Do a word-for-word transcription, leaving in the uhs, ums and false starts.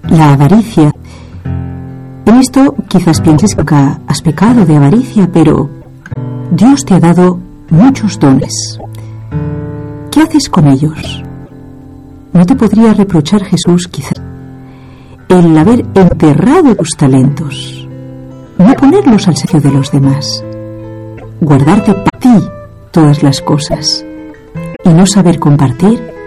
La avaricia. En esto quizás pienses que has pecado de avaricia, pero Dios te ha dado muchos dones. ¿Qué haces con ellos? ¿No te podría reprochar Jesús quizás el haber enterrado tus talentos, no ponerlos al servicio de los demás, guardarte para ti todas las cosas y no saber compartir